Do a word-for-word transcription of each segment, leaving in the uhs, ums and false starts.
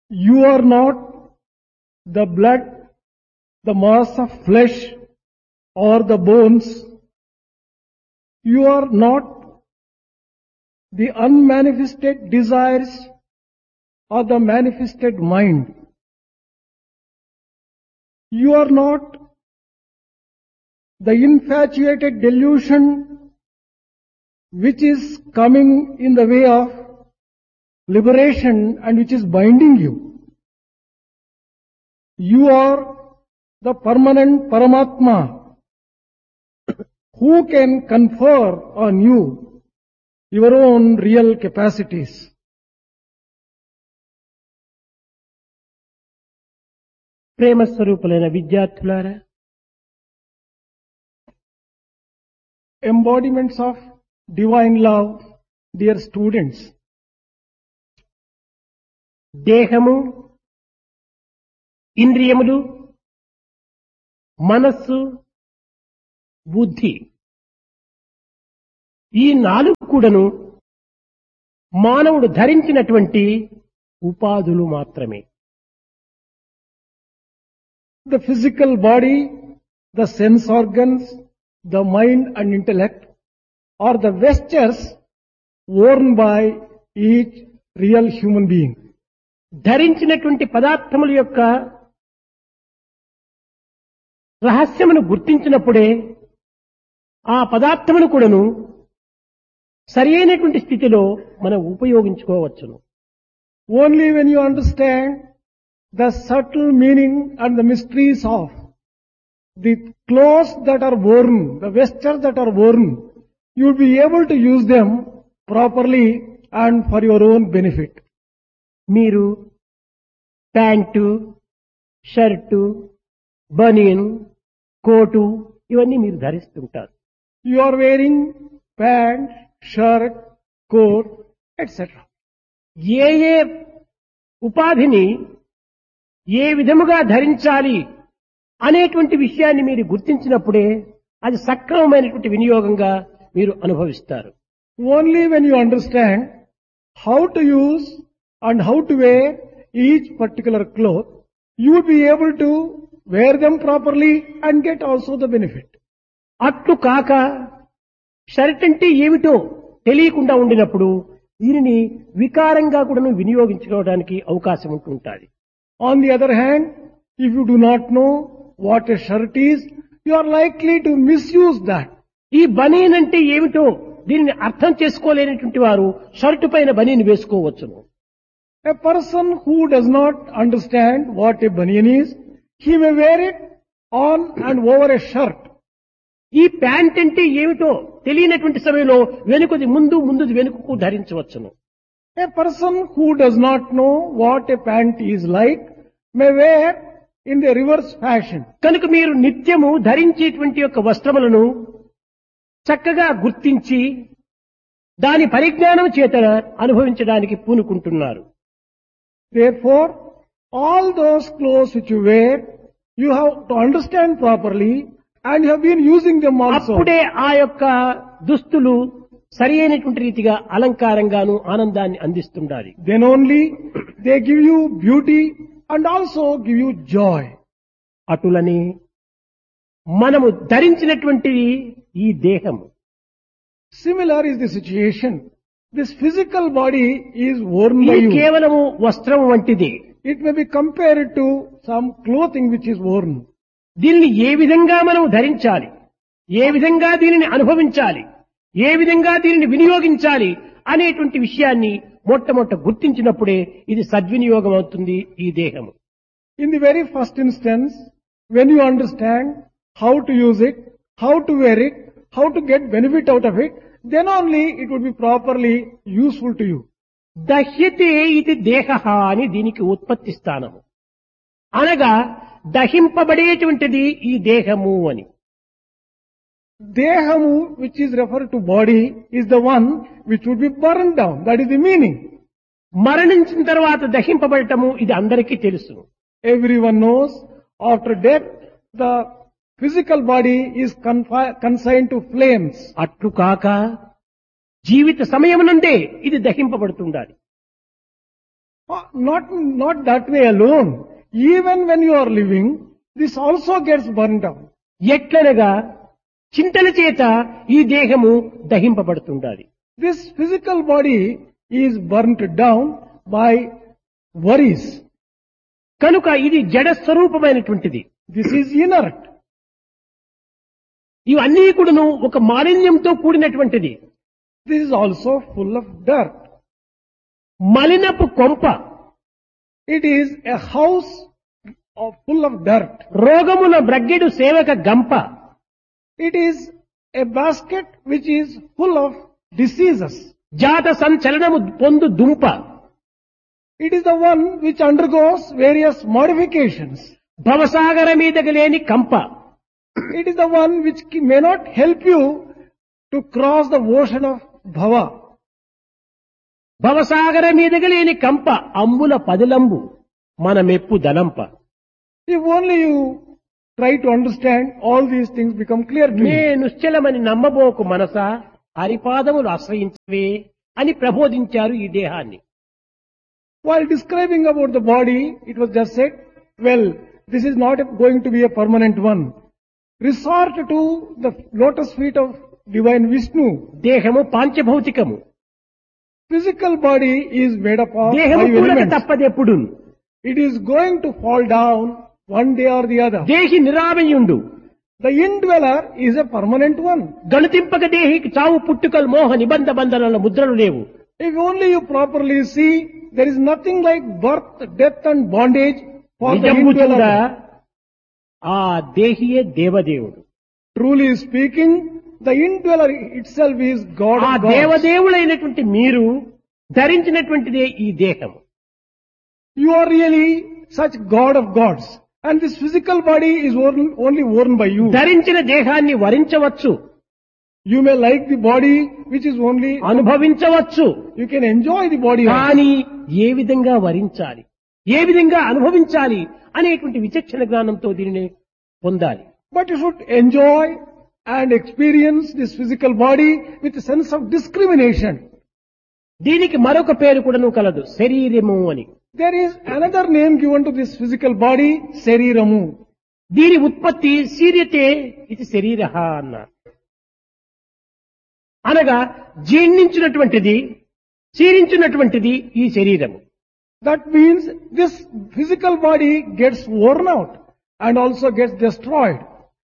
You are not the blood, the mass of flesh or the bones. You are not the unmanifested desires or the manifested mind. You are not the infatuated delusion which is coming in the way of liberation and which is binding you. You are the permanent Paramatma who can confer on you your own real capacities. ప్రేమ స్వరూపులైన విద్యార్థులారా, embodiments of divine love, dear students. దేహము, ఇంద్రియములు, మనస్సు, బుద్ధి ఈ నాలుగు కూడాను మానవుడు ధరించినటువంటి ఉపాధులు మాత్రమే. The physical body, the sense organs, the mind and intellect are the vestures worn by each real human being. ధరించినటువంటి పదార్థముల యొక్క రహస్యమును గుర్తించినప్పుడే ఆ పదార్థమును కూడాను సరి అయినటువంటి స్థితిలో మనం ఉపయోగించుకోవచ్చును. Only when you understand the subtle meaning and the mysteries of the clothes that are worn, the vestures that are worn, you will be able to use them properly and for your own benefit. మీరు pant, shirt, బనియన్, coat ఇవన్నీ మీరు ధరిస్తుంటారు. You are wearing pant, shirt, coat, et cetera. ఏ ఏ ఉపాధిని ఏ విధముగా ధరించాలి అనేటువంటి విషయాన్ని మీరు గుర్తించినప్పుడే అది సక్రమమైనటువంటి వినియోగంగా మీరు అనుభవిస్తారు. Only when you understand how to use and how to wear each particular cloth, you will be able to wear them properly and get also the benefit. అట్లు కాక షర్ట్ అంటే ఏమిటో తెలియకుండా ఉండినప్పుడు దీనిని వికారంగా కూడా వినియోగించుకోవడానికి అవకాశం ఉంటుంటుంది. On the other hand, if you do not know what a shirt is, you are likely to misuse that. ఈ బనీన్ అంటే ఏమిటో దీనిని అర్థం చేసుకోలేనటువంటి వారు షర్టు పైన బనీన్ వేసుకోవచ్చును. A person who does not understand what a banian is, he may wear it on and over a shirt. ఈ pant అంటే ఏమిటో తెలియనటువంటి సమయంలో వెనుకది ముందు ముందుది వెనుకకు ధరించవచ్చును. A person who does not know what a pant is like may wear in the reverse fashion. కనుక మీరు నిత్యము ధరించేటువంటి యొక్క వస్త్రములను చక్కగా గుర్తించి దాని పరిజ్ఞానం చేత అనుభవించడానికి పూనుకుంటున్నారు. Therefore, all those clothes which you wear, you have to understand properly and you have been using them also. అప్పుడే ఆ యొక్క దుస్తులు సరి అయినటువంటి రీతిగా అలంకారంగాను ఆనందాన్ని అందిస్తుండాలి. Then only they give you beauty and also give you joy. అటులని మనము ధరించినటువంటి ఈ దేహము. Similar is the situation. This physical body is worn by ఇది you. కేవలము వస్త్రం వంటిది. It may be compared to some clothing which is worn. దీనిని ఏ విధంగా మనం ధరించాలి, ఏ విధంగా దీనిని అనుభవించాలి, ఏ విధంగా దీనిని వినియోగించాలి అనేటువంటి విషయాన్ని మొట్టమొదట గుర్తించినప్పుడే ఇది సద్వినియోగం అవుతుంది ఈ దేహము. In the very first instance, when you understand how to use it, how to wear it, how to get benefit out of it, then only it would be properly useful to you. దహ్యతే ఇది దేహ అని దీనికి ఉత్పత్తి స్థానము. అనగా దహింపబడేటువంటిది ఈ దేహము అని. Dehamu, which is referred to body, is the one which would be burned down. That is the meaning. మరణించిన తర్వాత దహింపబడటము ఇది అందరికీ తెలుసు. Everyone knows after death the physical body is confi- consigned to flames. అట్లు కాక జీవిత సమయం నుండే ఇది దహింపబడుతుండాలి. Uh, Not, not that way alone. Even when you are living, this also gets burnt out. ఎట్లనగా చింతల చేత ఈ దేహము దహింపబడుతుండాలి. This physical body is burnt down by worries. కనుక ఇది జడ స్వరూపమైనటువంటిది. This is inert. ఇవన్నీ కూడాను ఒక మాలిన్యంతో కూడినటువంటిది. This is also full of dirt. మలినపు కొంప, It is a house of, full of dirt. రోగముల బ్రగ్గెడు సేవక గంప, It is a basket which is full of diseases. జాత సంచలనము పొందు దుంప, It is the one which undergoes various modifications. భవసాగర మీదకి లేని కంప, It is the one which may not help you to cross the ocean of bhava. భవసాగర మీదకి లేని కంప అంబుల పదిలంబు మన మెప్పు దలంప. If only you try to understand, all these things become clear to నే you. నిశ్చలమని నమ్మబోకు మనస హరిపాదములు ఆశ్రయించవే అని ప్రబోధించారు ఈ దేహాన్ని. While describing about the body, it was just said, well, this is not going to be a permanent one. Resort to the lotus feet of divine Vishnu. దేహము పాంచభౌతికము. Physical body is made up of దేహము five కూడక elements. తప్పదెప్పుడు. It is going to fall down one day or the other. దేహి నిరామయుండు. The indweller is a permanent one. గణతింపక దేహికి చావు పుట్టుకలు మోహ నిబంధ బంధనాల ముద్రలు లేవు. If only you properly see, there is nothing like birth, death and bondage for the నిజంబుచుగా indweller. ఆ దేహియే దేవదేవుడు. Truly speaking, the indweller itself is God ఆ of gods. దేవదేవులైనటువంటి మీరు ధరించినటువంటిదే ఈ దేహము. You are really such God of gods. And this physical body is worn, only worn by you. ధరించిన దేహాన్ని వరించవచ్చు, You may like the body which is only, అనుభవించవచ్చు. you can enjoy the body. also. కానీ ఏ విధంగా వరించాలి, ఏ విధంగా అనుభవించాలి అనేటువంటి విచక్షణ జ్ఞానంతో దీనిని పొందాలి. But you should enjoy and experience this physical body with a sense of discrimination. దీనికి మరొక పేరు కూడాను కలదు, శరీరము అని. There is another name given to this physical body, Sariramu. దీని ఉత్పత్తి శీర్యతే ఇది శరీర అన్నారు. అనగా జీర్ణించినటువంటిది, క్షీణించినటువంటిది ఈ శరీరము. That means this physical body gets worn out and also gets destroyed.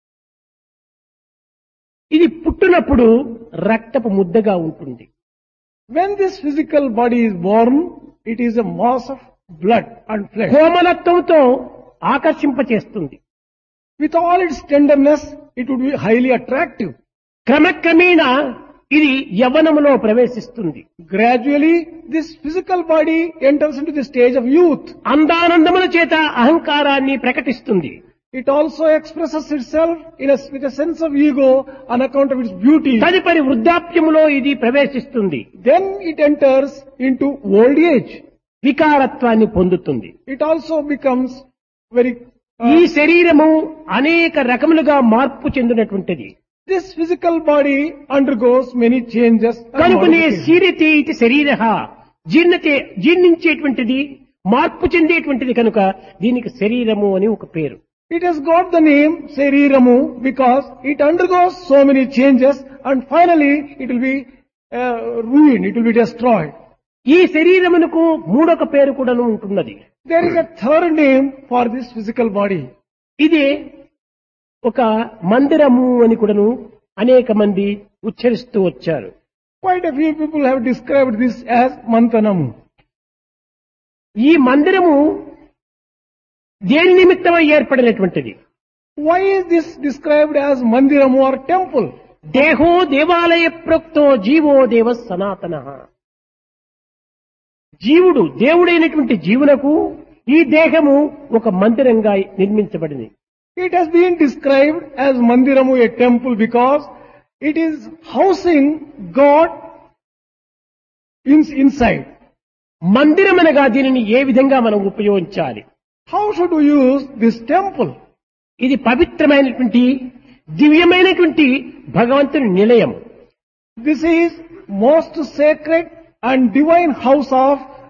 ఇది పుట్టినప్పుడు రక్తపు ముద్దగా ఉంటుంది. When this physical body is born, it is a mass of blood and flesh. కోమలత్వంతో ఆకర్షింపచేస్తుంది. With all its tenderness, it would be highly attractive. క్రమక్రమేణా ఇది యవ్వనములో ప్రవేశిస్తుంది. Gradually, this physical body enters into the stage of youth. అందానందముల చేత అహంకారాన్ని ప్రకటిస్తుంది. It also expresses itself in a, with a sense of ego on account of its beauty. తదుపరి వృద్ధాప్యములో ఇది ప్రవేశిస్తుంది. Then it enters into old age. వికారత్వాన్ని పొందుతుంది. It also becomes very... ఈ Uh, శరీరము అనేక రకములుగా మార్పు చెందినటువంటిది. this physical body undergoes many changes. and కనుకనే modifications. శీరతే ఇది శరీర జీర్ణతే జీర్ణించేటువంటిది, మార్పు చెందేటువంటిది కనుక దీనికి శరీరము అని ఒక పేరు. It has got the name Sariramu because it undergoes so many changes and finally it will be uh, ruined, it will be destroyed. ఈ శరీరమునకు మూడొక పేరు కూడాను ఉంటున్నది. There is a third name for this physical body. ఇది ఒక మందిరము అని కూడాను అనేక మంది ఉచ్చరిస్తూ వచ్చారు. Quite a few people have described this as Mantanamu. ఈ మందిరము దేని నిమిత్తమై ఏర్పడినటువంటిది? Why is this described as Mandiramu or temple? దేహో దేవాలయ ప్రోక్తో జీవో దేవ సనాతన. జీవుడు దేవుడైనటువంటి జీవునకు ఈ దేహము ఒక మందిరంగా నిర్మించబడింది. It has been described as Mandiramu, a temple, because it is housing God in, inside. మందిరమనగా దీనిని ఏ విధంగా మనం ఉపయోగించాలి? How should we use this temple? ఇది పవిత్రమైనటువంటి దివ్యమైనటువంటి భగవంతుని నిలయం. This is most sacred and divine house of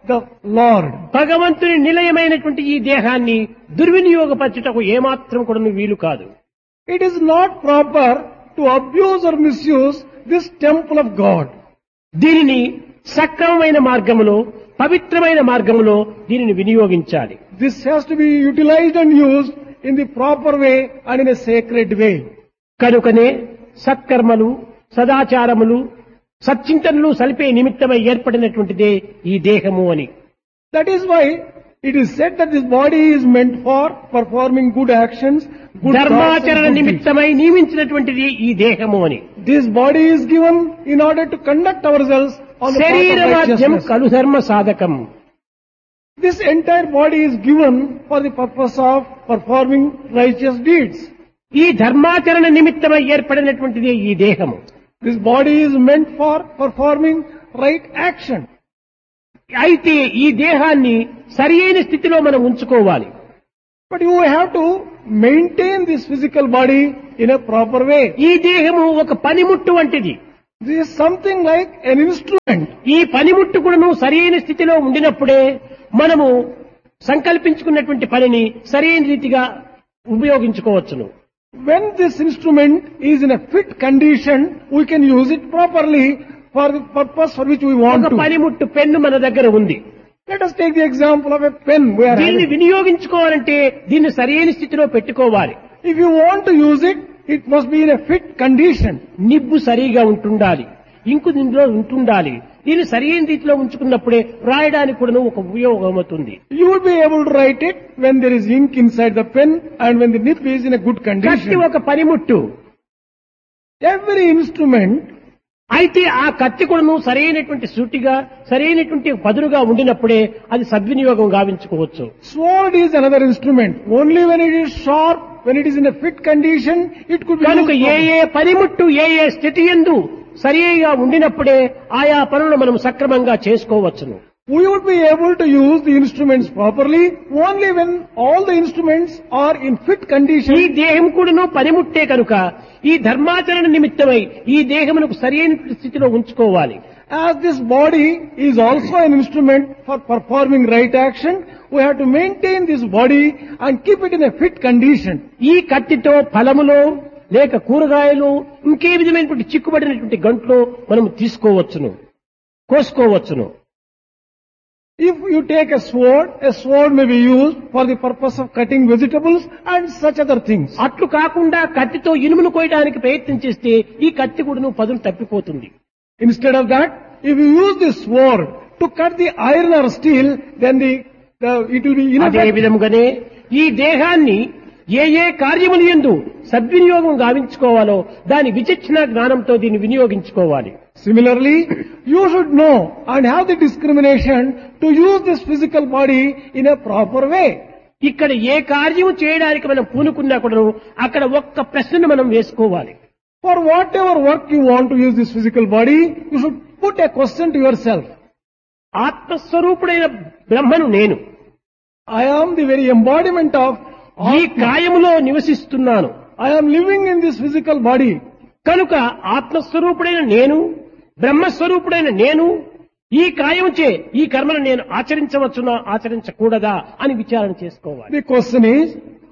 the Lord. భగవంతుని నిలయమైనటువంటి ఈ దేహాన్ని దుర్వినియోగపరచుటకు ఏమాత్రం కూడా వీలు కాదు. It is not proper to abuse or misuse this temple of God. దీనిని సక్రమమైన మార్గములో పవిత్రమైన మార్గములో దీనిని వినియోగించాలి. This has to be utilized and used in the proper way and in a sacred way. కనుకనే సత్కర్మలు సదాచారములు సచ్చింతనలు సలిపే నిమిత్తమై ఏర్పడినటువంటిదే ఈ దేహము అని. That is why it is said that this body is meant for performing good actions, good ధర్మాచరణ thoughts and good నిమిత్తమై నియమించినటువంటిది ఈ దేహము అని. deeds. This body is given in order to conduct ourselves on the path శరీర of మాధ్యం righteousness. కలు ధర్మ సాధకం. This entire body is given for the purpose of performing righteous deeds. ఈ ధర్మాచరణ నిమిత్తమై ఏర్పడినటువంటిదే ఈ దేహము. This body is meant for performing right action. అయితే ఈ దేహాన్ని సరి అయిన స్థితిలో మనం ఉంచుకోవాలి. But you have to maintain this physical body in a proper way. ఈ దేహము ఒక పనిముట్టు వంటిది. This is something like an instrument. ఈ పనిముట్టు కూడాను సరి అయిన స్థితిలో ఉండినప్పుడే మనము సంకల్పించుకున్నటువంటి పనిని సరైన రీతిగా ఉపయోగించుకోవచ్చును. When this instrument is in a fit condition, we can use it properly for the purpose for which we want ఒక to. పనిముట్టు పెన్ను మన దగ్గర ఉంది. Let us take the example of a pen we are దీన్ని having. వినియోగించుకోవాలంటే దీన్ని సరైన స్థితిలో పెట్టుకోవాలి. If you want to use it, it must be in a fit condition. Nib సరిగా ఉంటుండాలి, ఇంకు దీనిలో ఉంటుండాలి. దీన్ని సరైన రీతిలో ఉంచుకున్నప్పుడే రాయడానికి కూడా ఒక ఉపయోగం అవుతుంది. You will be able to write it when there is ink inside the pen and when the nib is in a good కత్తి condition. ఒక పనిముట్టు. Every instrument, అయితే ఆ కత్తి కూడాను సరైనటువంటి సూటిగా సరైనటువంటి పదునుగా ఉండినప్పుడే అది సద్వినియోగం గావించుకోవచ్చు. sword is another instrument. Only when it is sharp, when it is in a fit condition, it could be కనుక used ఏ properly. ఏ పనిముట్టు ఏ ఏ స్థితి యందు సరిగా ఉండినప్పుడే ఆయా పనులను మనం సక్రమంగా చేసుకోవచ్చును. We would be able to use the instruments properly only when all the instruments are in fit ఈ condition. దేహం కూడాను పనిముట్టే కనుక ఈ ధర్మాచరణ నిమిత్తమై ఈ దేహమునకు సరైన స్థితిలో ఉంచుకోవాలి. As this body is also an instrument for performing right action, we have to maintain this body and keep it in a fit condition. ఈ కత్తితో ఫలములో లేక కూరగాయలు ఇంకే విధమైనటువంటి చిక్కుబడినటువంటి గంట్లో మనం తీసుకోవచ్చును, కోసుకోవచ్చును. If you take a sword, a sword may be used for the purpose of cutting vegetables and such other things. అట్లు కాకుండా కత్తితో ఇనుమును కోయడానికి ప్రయత్నం చేస్తే ఈ కత్తి కూడా పదును తప్పిపోతుంది. Instead of that, if you use this sword to cut the iron or steel, then the, the it will be అదే ineffective. విధముగానే ఈ దేహాన్ని ఏ ఏ కార్యములు యందు సద్వినియోగం గావించుకోవాలో దాని విచక్షణ జ్ఞానంతో దీన్ని వినియోగించుకోవాలి. Similarly, you should know and have the discrimination to use this physical body in a proper way. ఇక్కడ ఏ కార్యము చేయడానికి మనం పూనుకున్నా కూడా అక్కడ ఒక్క ప్రశ్నను మనం వేసుకోవాలి. For whatever work you want to use this physical body, you should put a question to yourself. ఆత్మస్వరూపుడైన బ్రహ్మను నేను I am the very embodiment of ఈ Atma. కాయములో నివసిస్తున్నాను I am living in this physical body. కనుక ఆత్మస్వరూపుడైన నేను బ్రహ్మస్వరూపుడైన నేను ఈ కాయముచే ఈ కర్మను నేను ఆచరించవచ్చునా ఆచరించకూడదా అని విచారణ చేసుకోవాలి. The question is,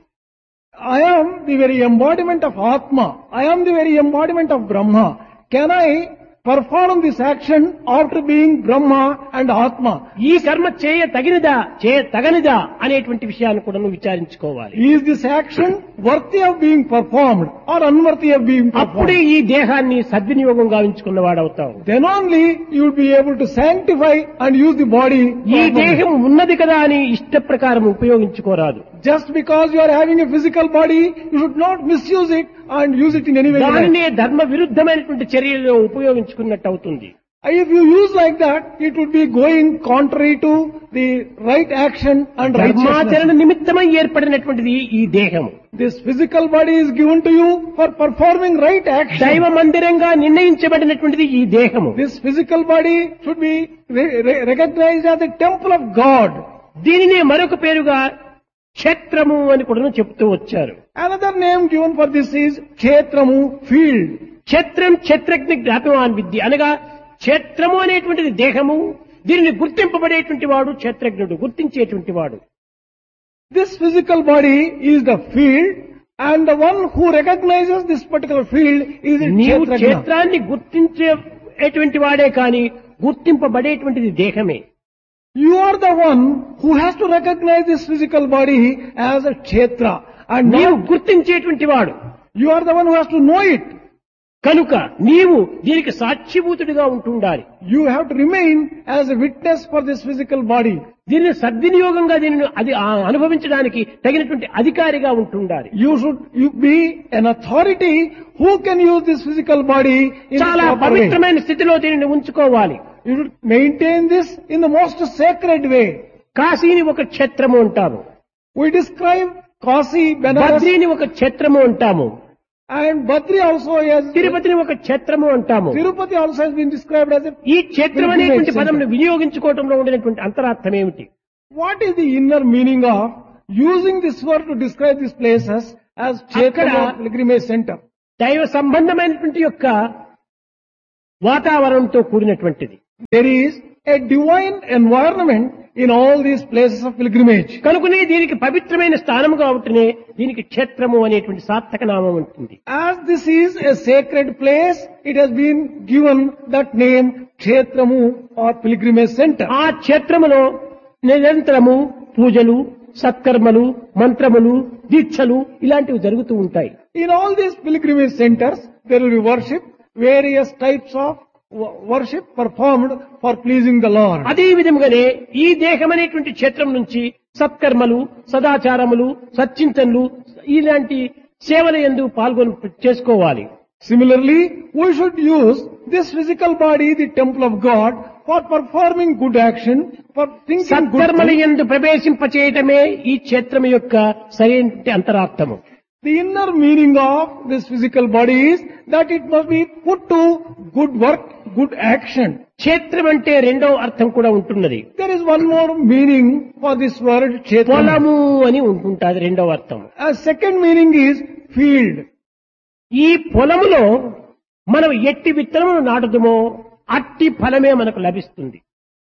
I am the very embodiment of Atma. I am the very embodiment of Brahma. Can I perform this action after being Brahma and Atma? ఈ కర్మ చేయ తగినదా చేయ తగనిదా అనేటువంటి విషయాన్ని కూడా నువ్వు విచారించుకోవాలి. Is this action worthy of being performed or unworthy of being అప్పుడే performed? ఈ దేహాన్ని సద్వినియోగం గావించుకున్న వాడవుతావు. Then only you will be able to sanctify and use the body ఈ properly. దేహం ఉన్నది కదా అని ఇష్ట ప్రకారం ఉపయోగించుకోరాదు. Just because you are having a physical body, you should not misuse it and use it in any way. you like. దానినే ధర్మ విరుద్ధమైనటువంటి చర్యల్లో ఉపయోగించుకున్నట్టు అవుతుంది. If you use like that, it would be going contrary to the right action and ధర్మాచరణ righteousness. నిమిత్తమై ఏర్పడినటువంటిది ఈ దేహము. This physical body is given to you for performing right action. దైవ మందిరంగా నిర్ణయించబడినటువంటిది ఈ దేహము. This physical body should be re- re- recognized as the temple of God. దీనినే మరొక పేరుగా క్షేత్రము అని కూడా చెప్తూ వచ్చారు. Another name given for this is Kshetramu, field. క్షేత్రం క్షేత్రజ్ఞ జ్ఞాపవాన్ విద్య అనగా క్షేత్రము అనేటువంటిది దేహము, దీనిని గుర్తింపబడేటువంటి వాడు క్షేత్రజ్ఞుడు, గుర్తించేటువంటి వాడు. This physical body is the field, and the one who recognizes this particular field is the నీవు Kshetrajna. క్షేత్రాన్ని గుర్తించేటువంటి వాడే కాని గుర్తింపబడేటువంటిది దేహమే. You are the one who has to recognize this physical body as a Kshetra, and నీవు not, గుర్తించేటువంటి వాడు you are the one who has to know it. కనుక నీవు దీనికి సాక్షిభూతుడిగా ఉంటుండాలి. You have to remain as a witness for this physical body. దీనిని సద్వినియోగంగా దీనిని అది ఆ అనుభవించడానికి తగినటువంటి అధికారిగా ఉంటుండాలి. You should you be an authority who can use this physical body in చాలా a proper way. పవిత్రమైన స్థితిలో దీనిని ఉంచుకోవాలి. You should maintain this in the most sacred way. కాశీని ఒక క్షేత్రము అంటాము, We describe Kasi, Benares, బద్రీని ఒక క్షేత్రము అంటాము, and Badri also as తిరుపతిని ఒక క్షేత్రము అంటాము. Tirupati also has been described as a. ఈ క్షేత్రం అనేటువంటి పదమును వినియోగించుకోవడంలో ఉండినటువంటి అంతరార్థం ఏమిటి? What is the inner meaning of using this word to describe these places as Kshetra Akkada- pilgrimage center? దైవ సంబంధమైనటువంటి యొక్క వాతావరణంతో కూడినటువంటిది. There is a divine environment in all these places of pilgrimage. కనుకనే దీనికి పవిత్రమైన స్థానముగా ఉంటేనే దీనికి క్షేత్రము అనేటువంటి సార్థక నామం ఉంటుంది. As this is a sacred place, it has been given that name Kshetramu or pilgrimage center. ఆ క్షేత్రములో నిరంతరము పూజలు, సత్కర్మలు, మంత్రములు, దీక్షలు ఇలాంటివి జరుగుతూ ఉంటాయి. In all these pilgrimage centers, there will be worship, various types of wo- worship performed for pleasing the Lord. అదే విధముగానే ఈ దేహం అనేటువంటి క్షేత్రం నుంచి సత్కర్మలు, సదాచారములు, సచ్చింతనలు ఇలాంటి సేవల యందు పాల్గొని చేసుకోవాలి. Similarly, we should use this physical body, the temple of God, for performing good action, for thinking good సత్కర్మల things. యందు ప్రవేశింపచేయటమే ఈ క్షేత్రం యొక్క సరైన అంతరార్థము. The inner meaning of this physical body is that it must be put to good work, good action. క్షేత్రం అంటే రెండవ అర్థం కూడా ఉంటున్నది. There is one more meaning for this word Kshetra. పొలము అని ఉంటుంటుంది రెండవ అర్థం. A second meaning is field. ఈ పొలములో మనం ఎట్టి విత్తనమును నాటుదుమో అట్టి ఫలమే మనకు లభిస్తుంది.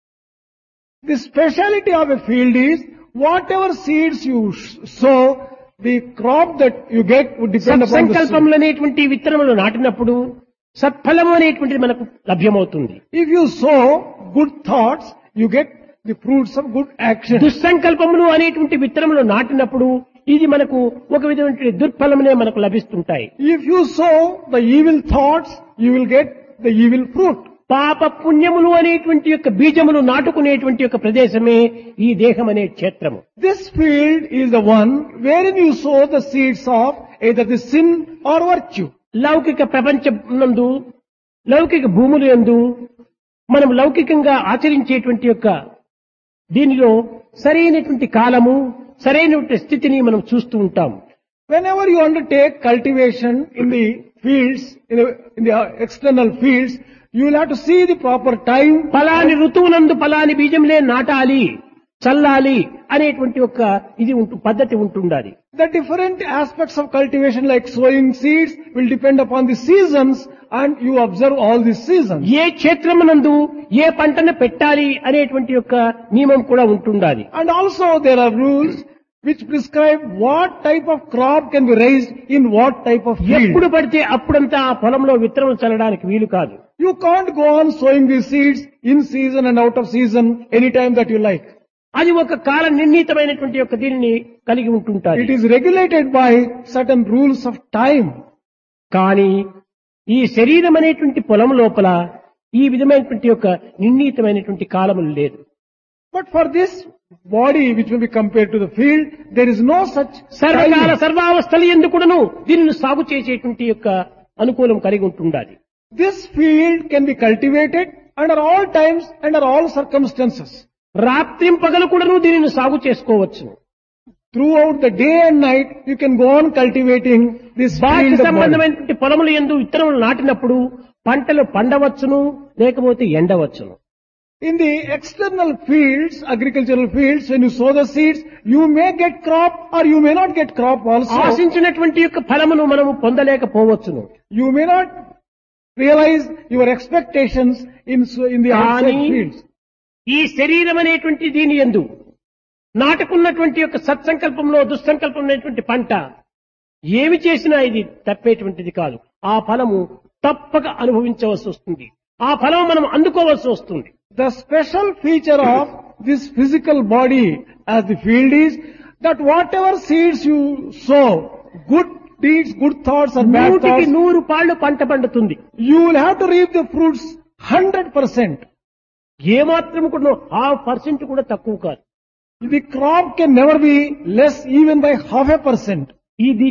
The speciality of a field is whatever seeds you sh- sow, the crop that you get would depend upon the seed. సంకల్పములు అనేటువంటి విత్తనములు నాటినప్పుడు సత్ఫలము అనేటువంటిది మనకు లభ్యమవుతుంది. If you sow good thoughts, you get the fruits of good action. దుస్సంకల్పములు అనేటువంటి విత్తనములు నాటినప్పుడు ఇది మనకు ఒక విధమైన దుర్ఫలమునే మనకు లభిస్తుంటాయి. If you sow the evil thoughts, you will get the evil fruit. పాప పుణ్యములు అనేటువంటి యొక్క బీజములు నాటుకునేటువంటి యొక్క ప్రదేశమే ఈ దేహం అనే క్షేత్రము. This field is the one wherein you sow the seeds of either the sin or virtue. లౌకిక ప్రపంచనందు లౌకిక భూముల యందు మనం లౌకికంగా ఆచరించేటువంటి యొక్క దీనిలో సరైనటువంటి కాలము, సరైనటువంటి స్థితిని మనం చూస్తూ ఉంటాం. Whenever you undertake cultivation in the fields, in the, in the external fields, you will have to see the proper time. ఫలాని ఋతువునందు ఫలాని బీజంలే నాటాలి, చల్లాలి అనేటువంటి ఒక ఇది ఉంటు పద్ధతి ఉంటుండాలి. The different aspects of cultivation like sowing seeds will depend upon the seasons, and you observe all these seasons. ఏ క్షేత్రమునందు ఏ పంటను పెట్టాలి అనేటువంటి యొక్క నియమం కూడా ఉంటుండాలి. And also there are rules which prescribe what type of crop can be raised in what type of ఎప్పుడు field. పడితే అప్పుడంతా ఆ పొలంలో విత్తనం చల్లడానికి వీలు కాదు. You can't go on sowing these seeds in season and out of season anytime that you like. అది ఒక కాల నిర్ణీతమైనటువంటి యొక్క దీనిని కలిగి ఉంటుంటారు. It is regulated by certain rules of time. కానీ ఈ శరీరం అనేటువంటి పొలం లోపల ఈ విధమైనటువంటి యొక్క నిర్ణీతమైనటువంటి కాలములు లేదు. But for this body which will be compared to the field, there is no such సర్వకాల time. సర్వావస్థలు ఎందుకును దీనిని సాగు చేసేటువంటి యొక్క అనుకూలం కలిగి ఉంటుండాలి. This field can be cultivated under all times, under all circumstances. రాత్రిం పగలు కూడాను దీనిని సాగు చేసుకోవచ్చు. Throughout the day and night, you can go on cultivating this బాహ్య field of body. సంబంధమైనటువంటి పొలములు యందు విత్తనములు నాటినప్పుడు పంటలు పండవచ్చును, లేకపోతే ఎండవచ్చును. In the external fields, agricultural fields, when you sow the seeds, you may get crop or you may not get crop also. ఆశించినటువంటి యొక్క ఫలమును మనము పొందలేకపోవచ్చును. You may not realize your expectations in, so- in the outside కానీ fields. ఈ శరీరం అనేటువంటి దీని యందు నాటుకున్నటువంటి యొక్క సత్సంకల్పంలో దుస్సంకల్పం అనేటువంటి పంట ఏమి చేసినా ఇది తప్పేటువంటిది కాదు. ఆ ఫలము తప్పక అనుభవించవలసి వస్తుంది. ఆ ఫలం మనం అందుకోవాల్సి వస్తుంది. The special feature of this physical body as the field is that whatever seeds you sow, good deeds, good thoughts or bad నూటికి thoughts, నూరు పాళ్ళు పంట పండుతుంది. you will have to reap the fruits one hundred percent. ఏమాత్రం కూడా half percent కూడా తక్కువ కాదు. The crop can never be less even by half a percent. ఇది